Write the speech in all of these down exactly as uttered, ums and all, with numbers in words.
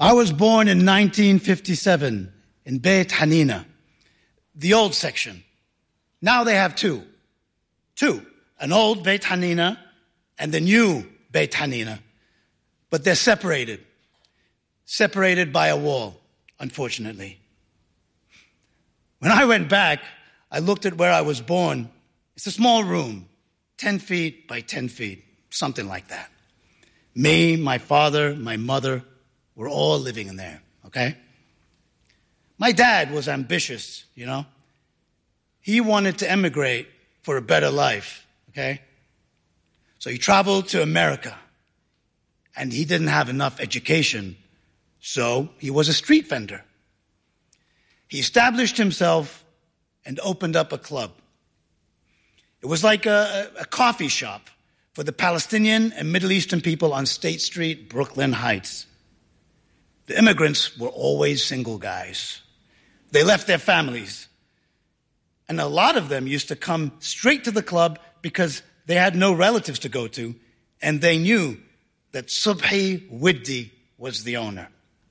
I was born in nineteen fifty-seven in Beit Hanina, the old section. Now they have two. Two. An old Beit Hanina and the new Beit Hanina. But they're separated. Separated by a wall, unfortunately. When I went back, I looked at where I was born. It's a small room, ten feet by ten feet, something like that. Me, my father, my mother, we're all living in there, okay? My dad was ambitious, you know. He wanted to emigrate for a better life, okay? So he traveled to America, and he didn't have enough education, so he was a street vendor. He established himself and opened up a club. It was like a, a coffee shop for the Palestinian and Middle Eastern people on State Street, Brooklyn Heights. The immigrants were always single guys. They left their families. And a lot of them used to come straight to the club because they had no relatives to go to, and they knew that Subhi Widdi was the owner.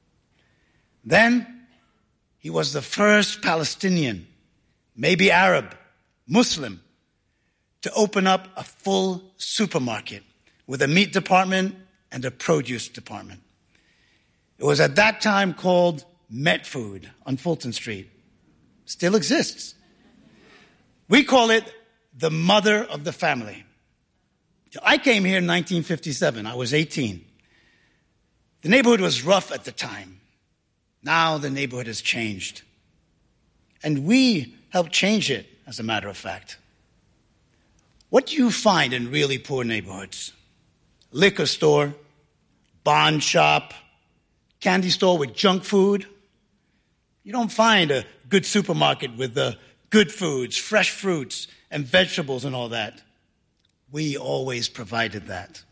Then he was the first Palestinian, maybe Arab, Muslim, to open up a full supermarket with a meat department and a produce department. It was at that time called Met Food on Fulton Street. Still exists. We call it the mother of the family. I came here in nineteen fifty-seven. I was eighteen. The neighborhood was rough at the time. Now the neighborhood has changed. And we helped change it, as a matter of fact. What do you find in really poor neighborhoods? Liquor store, bond shop, candy store with junk food. You don't find a good supermarket with the good foods, fresh fruits, and vegetables and all that. We always provided that.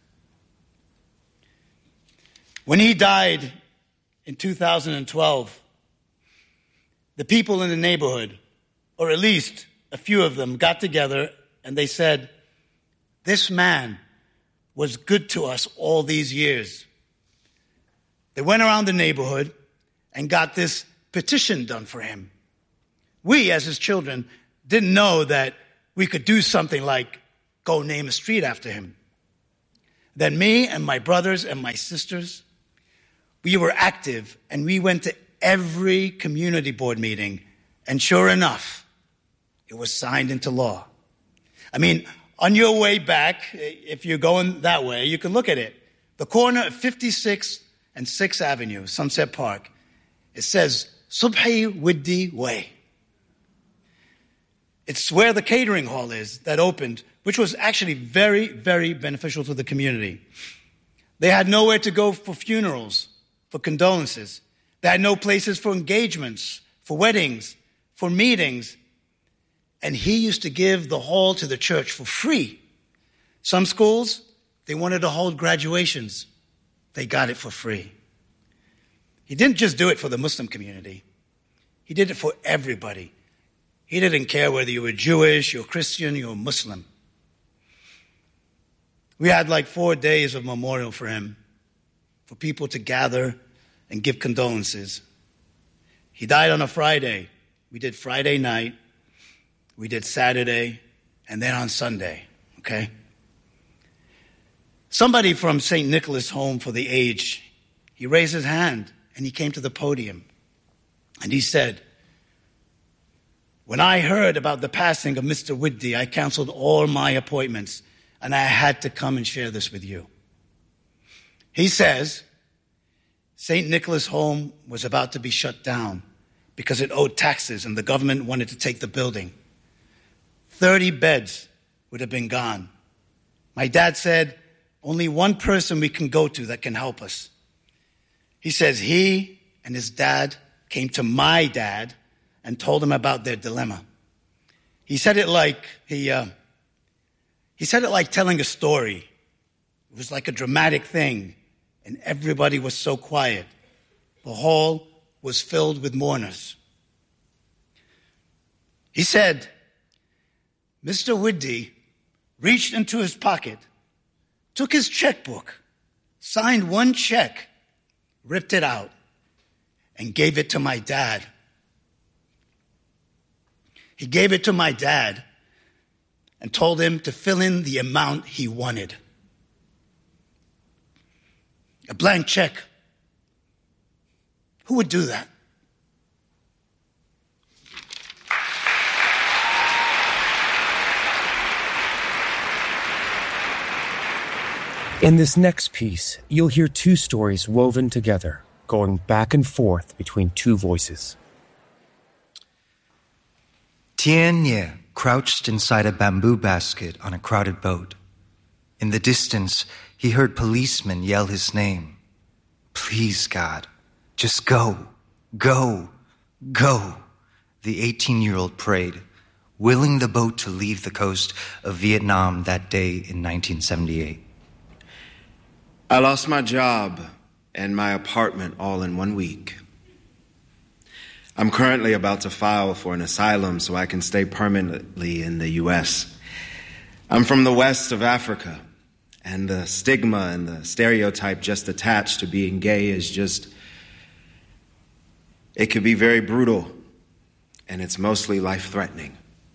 When he died in two thousand twelve, the people in the neighborhood, or at least a few of them, got together and they said, this man was good to us all these years. They went around the neighborhood and got this petition done for him. We, as his children, didn't know that we could do something like go name a street after him. Then me and my brothers and my sisters, we were active and we went to every community board meeting, and sure enough, it was signed into law. I mean, on your way back, if you're going that way, you can look at it. The corner of fifty-sixth and sixth Avenue, Sunset Park, it says Subhi Widdi Way. It's where the catering hall is that opened, which was actually very, very beneficial to the community. They had nowhere to go for funerals, for condolences. They had no places for engagements, for weddings, for meetings. And he used to give the hall to the church for free. Some schools, they wanted to hold graduations. They got it for free. He didn't just do it for the Muslim community. He did it for everybody. He didn't care whether you were Jewish, you're Christian, you're Muslim. We had like four days of memorial for him, for people to gather and give condolences. He died on a Friday. We did Friday night. We did Saturday, and then on Sunday, okay? Somebody from Saint Nicholas Home for the Aged, he raised his hand, and he came to the podium, and he said, when I heard about the passing of Mister Widdi, I canceled all my appointments, and I had to come and share this with you. He says, Saint Nicholas Home was about to be shut down because it owed taxes, and the government wanted to take the building. thirty beds would have been gone. My dad said, only one person we can go to that can help us. He says he and his dad came to my dad and told him about their dilemma. He said it like he uh, he said it like telling a story. It was like a dramatic thing, and everybody was so quiet. The hall was filled with mourners. He said, Mister Widdi reached into his pocket, took his checkbook, signed one check, ripped it out, and gave it to my dad. He gave it to my dad and told him to fill in the amount he wanted. A blank check. Who would do that? In this next piece, you'll hear two stories woven together, going back and forth between two voices. Tien Nye crouched inside a bamboo basket on a crowded boat. In the distance, he heard policemen yell his name. Please, God, just go, go, go, the eighteen-year-old prayed, willing the boat to leave the coast of Vietnam that day in nineteen seventy-eight. I lost my job and my apartment all in one week. I'm currently about to file for an asylum so I can stay permanently in the U S. I'm from the west of Africa, and the stigma and the stereotype just attached to being gay is just, it could be very brutal, and it's mostly life-threatening.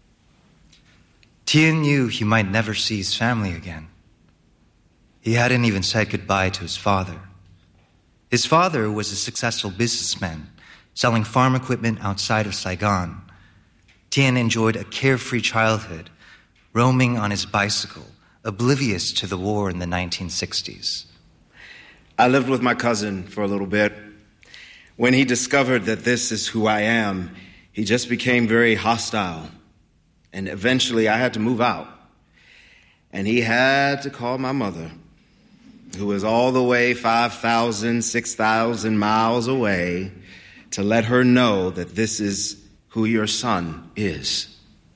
Tien knew he might never see his family again. He hadn't even said goodbye to his father. His father was a successful businessman, selling farm equipment outside of Saigon. Tien enjoyed a carefree childhood, roaming on his bicycle, oblivious to the war in the nineteen sixties. I lived with my cousin for a little bit. When he discovered that this is who I am, he just became very hostile. And eventually I had to move out. And he had to call my mother, who was all the way five thousand, six thousand miles away, to let her know that this is who your son is.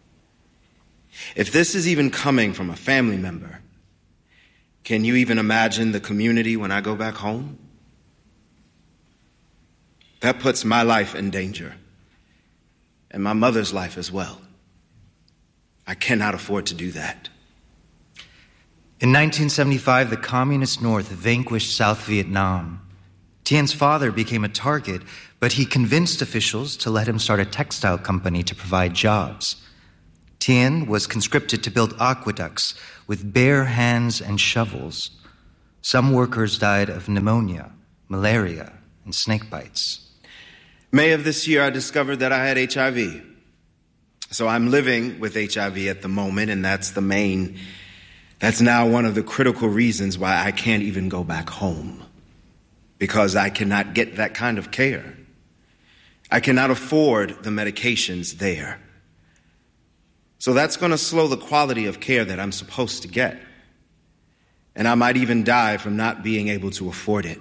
If this is even coming from a family member, can you even imagine the community when I go back home? That puts my life in danger, and my mother's life as well. I cannot afford to do that. In nineteen seventy-five, the Communist North vanquished South Vietnam. Tien's father became a target, but he convinced officials to let him start a textile company to provide jobs. Tien was conscripted to build aqueducts with bare hands and shovels. Some workers died of pneumonia, malaria, and snake bites. May of this year, I discovered that I had H I V. So I'm living with H I V at the moment, and that's the main, that's now one of the critical reasons why I can't even go back home. Because I cannot get that kind of care. I cannot afford the medications there. So that's going to slow the quality of care that I'm supposed to get. And I might even die from not being able to afford it.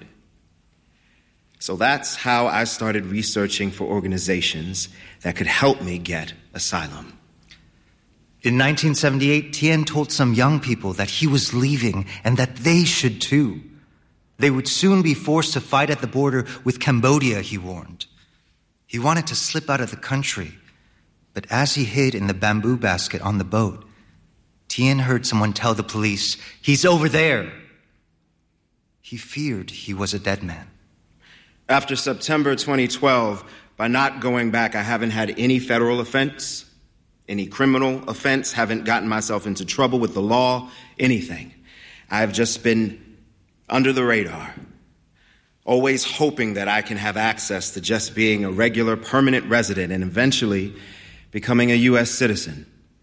So that's how I started researching for organizations that could help me get asylum. In nineteen seventy-eight, Tien told some young people that he was leaving and that they should too. They would soon be forced to fight at the border with Cambodia, he warned. He wanted to slip out of the country, but as he hid in the bamboo basket on the boat, Tien heard someone tell the police, "He's over there." He feared he was a dead man. After September twenty twelve, by not going back, I haven't had any federal offense, any criminal offense, haven't gotten myself into trouble with the law, anything. I've just been under the radar, always hoping that I can have access to just being a regular permanent resident and eventually becoming a U S citizen.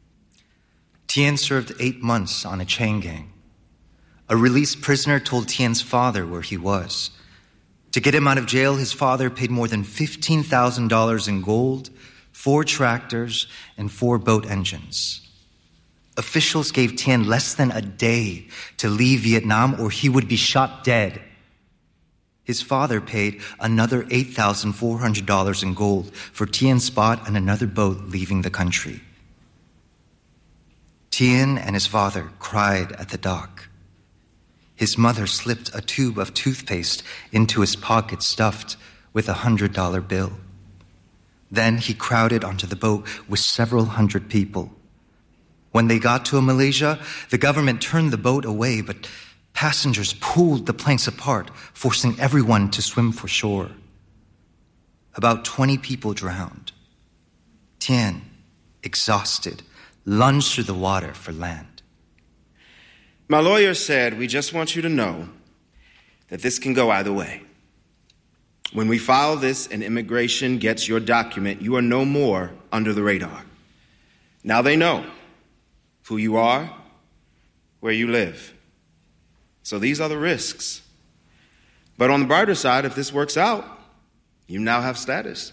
Tien served eight months on a chain gang. A released prisoner told Tien's father where he was. To get him out of jail, his father paid more than fifteen thousand dollars in gold, four tractors, and four boat engines. Officials gave Tien less than a day to leave Vietnam or he would be shot dead. His father paid another eight thousand four hundred dollars in gold for Tien's spot on another boat leaving the country. Tien and his father cried at the dock. His mother slipped a tube of toothpaste into his pocket stuffed with a one hundred dollar bill. Then he crowded onto the boat with several hundred people. When they got to Malaysia, the government turned the boat away, but passengers pulled the planks apart, forcing everyone to swim for shore. About twenty people drowned. Tien, exhausted, lunged through the water for land. My lawyer said, we just want you to know that this can go either way. When we file this and immigration gets your document, you are no more under the radar. Now they know who you are, where you live. So these are the risks. But on the brighter side, if this works out, you now have status.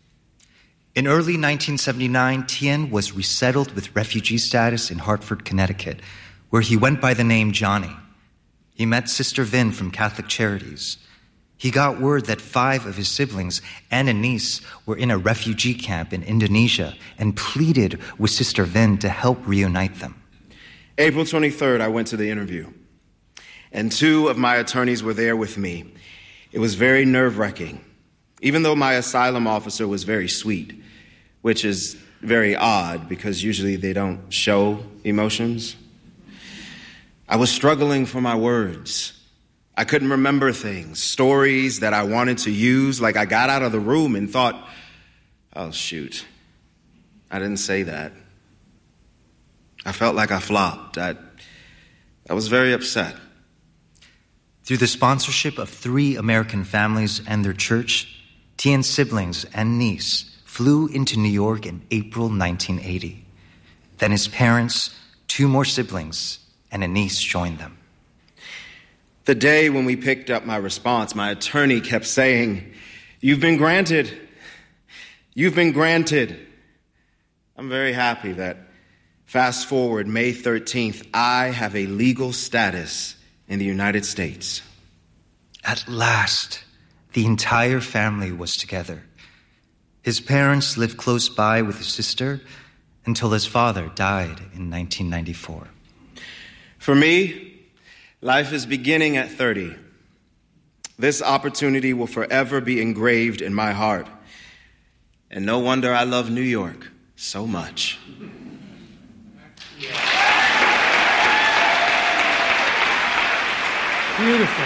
In early nineteen seventy-nine, Tien was resettled with refugee status in Hartford, Connecticut, where he went by the name Johnny. He met Sister Vin from Catholic Charities. He got word that five of his siblings and a niece were in a refugee camp in Indonesia and pleaded with Sister Vin to help reunite them. April twenty-third, I went to the interview, and two of my attorneys were there with me. It was very nerve-wracking, even though my asylum officer was very sweet, which is very odd because usually they don't show emotions. I was struggling for my words. I couldn't remember things, stories that I wanted to use. Like I got out of the room and thought, oh, shoot, I didn't say that. I felt like I flopped. I, I was very upset. Through the sponsorship of three American families and their church, Tien's siblings and niece flew into New York in April nineteen eighty. Then his parents, two more siblings, and a niece joined them. The day when we picked up my response, my attorney kept saying, you've been granted. You've been granted. I'm very happy that fast forward May thirteenth, I have a legal status in the United States. At last, the entire family was together. His parents lived close by with his sister until his father died in nineteen ninety-four. For me, life is beginning at thirty. This opportunity will forever be engraved in my heart. And no wonder I love New York so much. Beautiful.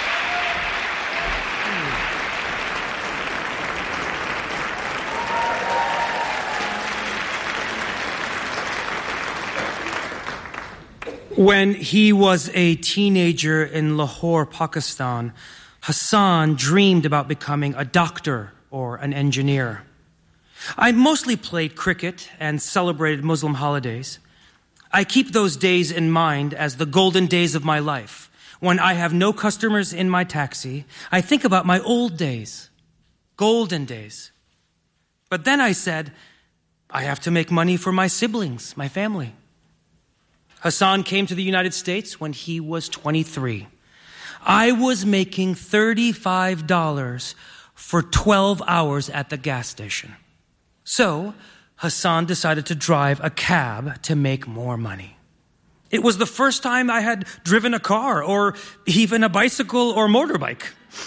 When he was a teenager in Lahore, Pakistan, Hassan dreamed about becoming a doctor or an engineer. I mostly played cricket and celebrated Muslim holidays. I keep those days in mind as the golden days of my life. When I have no customers in my taxi, I think about my old days, golden days. But then I said, I have to make money for my siblings, my family. Hassan came to the United States when he was twenty-three. I was making thirty-five dollars for twelve hours at the gas station. So Hassan decided to drive a cab to make more money. It was the first time I had driven a car or even a bicycle or motorbike.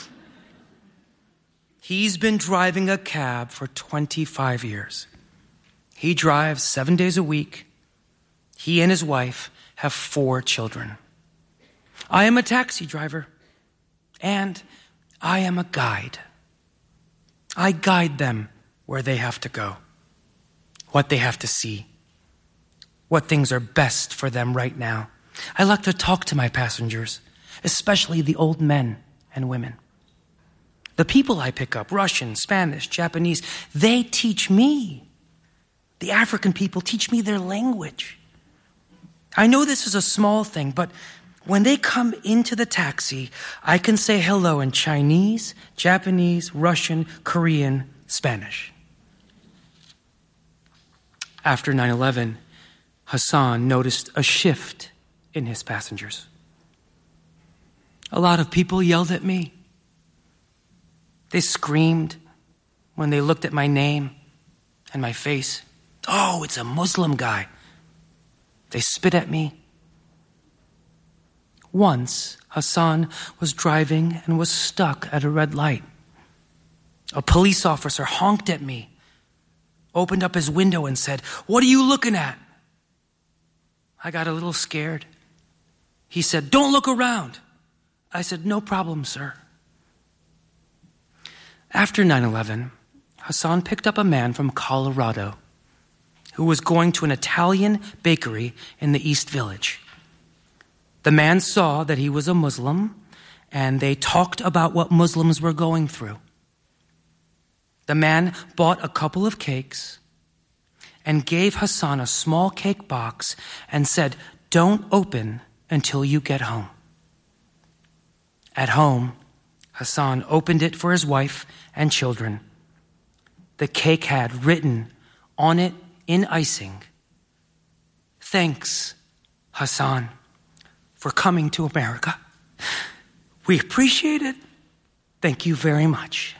He's been driving a cab for twenty-five years. He drives seven days a week. He and his wife have four children. I am a taxi driver, and I am a guide. I guide them where they have to go, what they have to see, what things are best for them right now. I like to talk to my passengers, especially the old men and women. The people I pick up, Russian, Spanish, Japanese, they teach me. The African people teach me their language. I know this is a small thing, but when they come into the taxi, I can say hello in Chinese, Japanese, Russian, Korean, Spanish. After nine eleven, Hassan noticed a shift in his passengers. A lot of people yelled at me. They screamed when they looked at my name and my face. Oh, it's a Muslim guy. They spit at me. Once, Hassan was driving and was stuck at a red light. A police officer honked at me, opened up his window and said, "What are you looking at?" I got a little scared. He said, "Don't look around." I said, "No problem, sir." After nine eleven, Hassan picked up a man from Colorado who was going to an Italian bakery in the East Village. The man saw that he was a Muslim, and they talked about what Muslims were going through. The man bought a couple of cakes and gave Hassan a small cake box and said, "Don't open until you get home." At home, Hassan opened it for his wife and children. The cake had written on it in icing, "Thanks, Hassan, for coming to America. We appreciate it. Thank you very much."